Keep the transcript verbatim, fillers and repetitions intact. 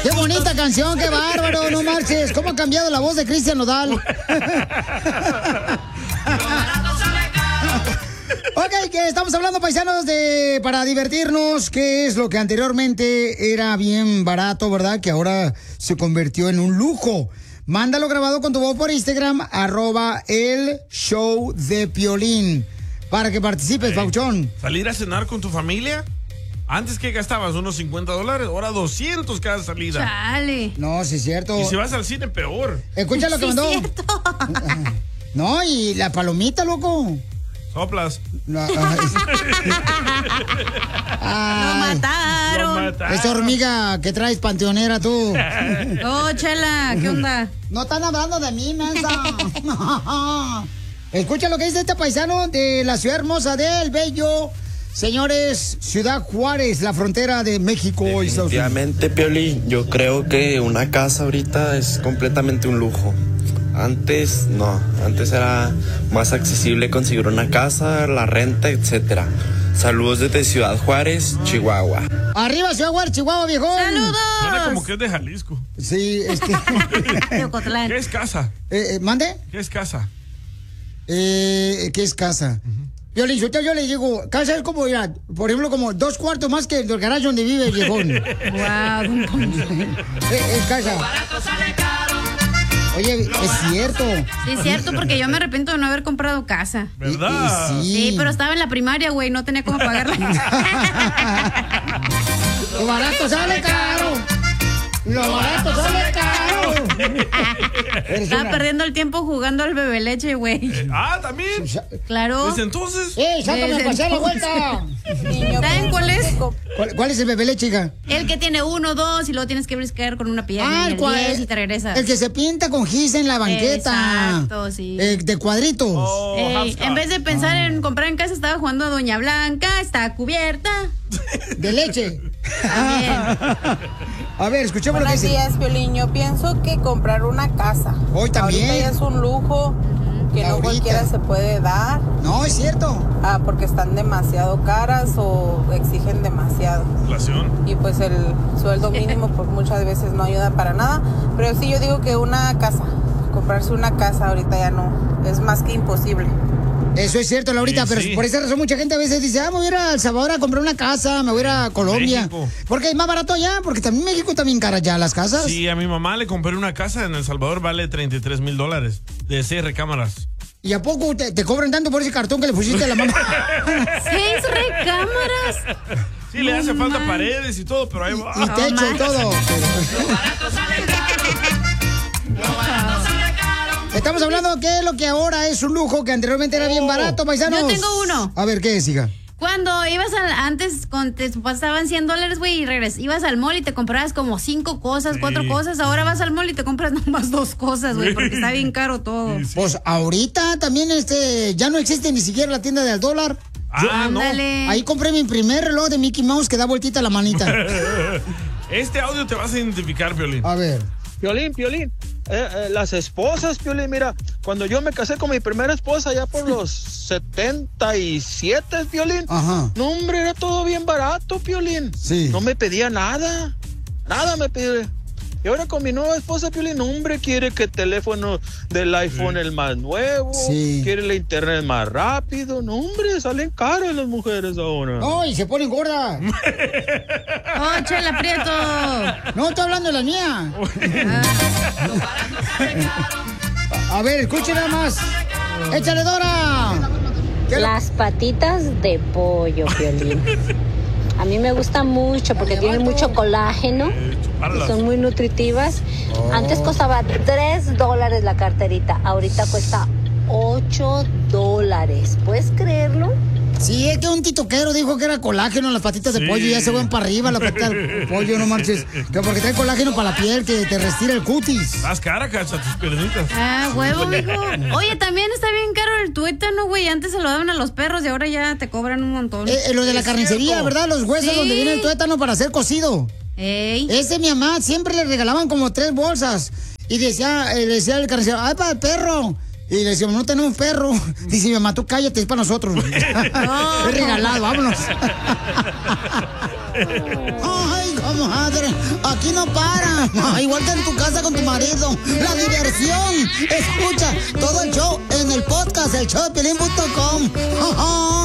Qué bonita canción, qué bárbaro, no marches. ¿Cómo ha cambiado la voz de Cristian Nodal? Ok, que estamos hablando, paisanos, de para divertirnos, que es lo que anteriormente era bien barato, ¿verdad? Que ahora se convirtió en un lujo. Mándalo grabado con tu voz por Instagram, arroba el show de Piolín, para que participes, hey, Pauchón. ¿Salir a cenar con tu familia? Antes que gastabas unos cincuenta dólares, ahora doscientos cada salida. Chale. No, sí es cierto. Y si vas al cine, peor. Escucha lo que sí, mandó. Cierto. No, y la palomita, loco. Soplas. No, ay. Lo mataron. Lo mataron. Esa hormiga que traes panteonera tú. Oh, Chela, ¿qué onda? No están hablando de mí, mensa. Escucha lo que dice este paisano de la ciudad hermosa del Bello. Señores, Ciudad Juárez, la frontera de México y Estados Unidos. Definitivamente, Piolín, yo creo que una casa ahorita es completamente un lujo. Antes, no, antes era más accesible conseguir una casa, la renta, etcétera. Saludos desde Ciudad Juárez, Chihuahua. Arriba, Ciudad Juárez, Chihuahua, viejón. ¡Saludos! Suena como que es de Jalisco. Sí, este... ¿Qué es casa? Eh, eh, ¿Mande? ¿Qué es casa? Eh, ¿Qué es casa? Uh-huh. Yo, le, yo, yo le digo, casa es como, mira, por ejemplo, como dos cuartos más que el garaje donde vive el viejón. Wow. es, es casa. Oye, es cierto. Sí, es cierto, porque yo me arrepiento de no haber comprado casa. ¿Verdad? Y, y, sí. sí, pero estaba en la primaria, güey, no tenía cómo pagarla. Lo barato sale caro. Lo barato sale caro. Estaba una... perdiendo el tiempo jugando al bebé leche, güey. Eh, ah, ¿también? Claro. ¿Desde entonces? ¡Eh, sácame a pasar la vuelta! ¿Saben cuál es? ¿Cuál, ¿Cuál es el bebé leche, hija? El que tiene uno, dos, y luego tienes que briscar con una pierna. Ah, y el cual, diez y te regresas. El que se pinta con gis en la banqueta. Exacto, sí. Eh, de cuadritos. Oh, Ey, en vez de pensar ah. en comprar en casa, estaba jugando a Doña Blanca, está cubierta. De leche. A ver, escuchemos lo que dice. Buenos días, Piolín. Yo pienso que comprar una casa. Hoy también. Ahorita ya es un lujo que Ahorita. no cualquiera se puede dar. No, es cierto. Ah, porque están demasiado caras o exigen demasiado. Inflación. Y pues el sueldo mínimo pues muchas veces no ayuda para nada. Pero sí yo digo que una casa, comprarse una casa ahorita ya no, es más que imposible. Eso es cierto, Laurita, sí, pero sí. Por esa razón mucha gente a veces dice, ah, me voy a ir a El Salvador a comprar una casa, me voy a ir a Colombia. México. Porque es más barato allá, porque también México también cara ya las casas. Sí, a mi mamá le compré una casa en El Salvador, vale treinta y tres mil dólares, de seis recámaras. ¿Y a poco te, te cobran tanto por ese cartón que le pusiste a la mamá? ¿Seis recámaras? Sí, le hace falta man. paredes y todo, pero ahí va. Y, y techo oh, y todo. Lo barato sale caro. Lo barato sale caro. Estamos hablando de qué es lo que ahora es un lujo, que anteriormente era bien barato, paisanos. Yo tengo uno. A ver, ¿qué es, hija? Cuando ibas al, antes, con, te pasaban cien dólares, güey, y regres, ibas al mall y te comprabas como cinco cosas, sí. cuatro cosas. Ahora vas al mall y te compras nomás dos cosas, güey, porque está bien caro todo. Sí, sí. Pues ahorita también este ya no existe ni siquiera la tienda del dólar. Ah, ándale. No. Ahí compré mi primer reloj de Mickey Mouse que da vueltita la manita. Este audio te vas a identificar, Piolín. A ver. Piolín, Piolín, eh, eh, las esposas, Piolín, mira, cuando yo me casé con mi primera esposa ya por los setenta y siete, Piolín, ajá. No, hombre, era todo bien barato, Piolín. Sí. No me pedía nada, nada me pedía. Y ahora con mi nueva esposa, Piolín, hombre, quiere que el teléfono del iPhone sí. el más nuevo, sí. quiere la internet más rápido, no, hombre, salen caras las mujeres ahora. No, y se ponen gordas. ¡Oh, Chela Prieto! No, estoy hablando de la mía. A ver, escuchen nada más. ¡Échale, Dora! Las patitas de pollo, Piolín. A mí me gusta mucho porque tienen mucho colágeno y son muy nutritivas. Oh. Antes costaba tres dólares la carterita, ahorita cuesta ocho dólares. ¿Puedes creerlo? Sí, es que un titoquero dijo que era colágeno en las patitas sí. de pollo y ya se van para arriba las patitas de pollo, no marches. Que porque trae colágeno para la piel, que te restira el cutis. Más cara, cacha, tus piernitas. Ah, huevo, mijo. Oye, también está bien caro el tuétano, güey. Antes se lo daban a los perros y ahora ya te cobran un montón. Eh, eh, lo de la carnicería, ¿verdad? Los huesos sí. donde viene el tuétano para ser cocido. Ey. Ese mi mamá siempre le regalaban como tres bolsas. Y decía, eh, decía el carnicero, ay, para el perro. Y le decíamos, no tenemos perro. Dice mi mamá, tú cállate, es para nosotros. Es regalado, vámonos. Ay, comadre, aquí no para. Igual que en tu casa con tu marido. La diversión. Escucha todo el show en el podcast, el show de Piolín punto com.